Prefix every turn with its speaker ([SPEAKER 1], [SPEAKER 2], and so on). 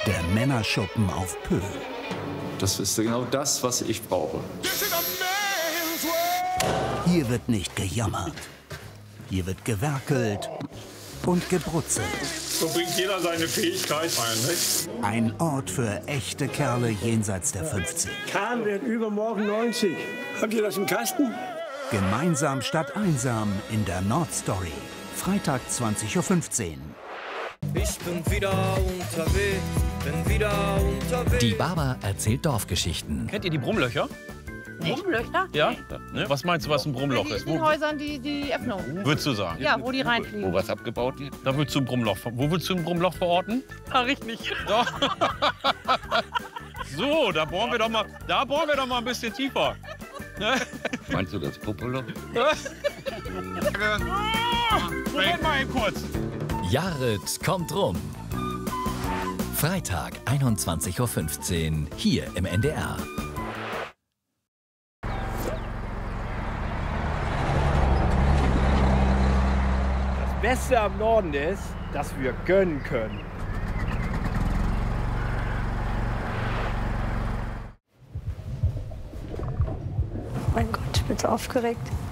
[SPEAKER 1] Der Männerschuppen auf Pöhl.
[SPEAKER 2] Das ist genau das, was ich brauche.
[SPEAKER 1] Hier wird nicht gejammert. Hier wird gewerkelt und gebrutzelt.
[SPEAKER 2] So bringt jeder seine Fähigkeit ein, nicht?
[SPEAKER 1] Ein Ort für echte Kerle jenseits der 50.
[SPEAKER 3] Kahn wird übermorgen 90. Habt ihr das im Kasten?
[SPEAKER 1] Gemeinsam statt einsam in der Nordstory. Freitag 20:15 Uhr.
[SPEAKER 4] Ich bin wieder unterwegs,
[SPEAKER 5] Die Baba erzählt Dorfgeschichten.
[SPEAKER 6] Kennt ihr die Brummlöcher?
[SPEAKER 7] Brummlöcher?
[SPEAKER 6] Ja? Ne? Was meinst du, was ein Brummloch
[SPEAKER 7] In
[SPEAKER 6] ist?
[SPEAKER 7] den Häusern die Öffnung.
[SPEAKER 6] Würdest du sagen?
[SPEAKER 7] Ja, wo die reinfliegen.
[SPEAKER 6] Wo was abgebaut wird? Da würdest du ein Brummloch. Wo würdest du ein Brummloch verorten? Ah, richtig. Ja. So, da bohren wir doch mal ein bisschen tiefer. Ne?
[SPEAKER 2] Meinst du das Popolo?
[SPEAKER 6] Moment mal eben kurz.
[SPEAKER 5] Jared kommt rum. Freitag, 21:15 Uhr, hier im NDR.
[SPEAKER 3] Das Beste am Norden ist, dass wir gönnen können.
[SPEAKER 8] Mein Gott, ich bin so aufgeregt.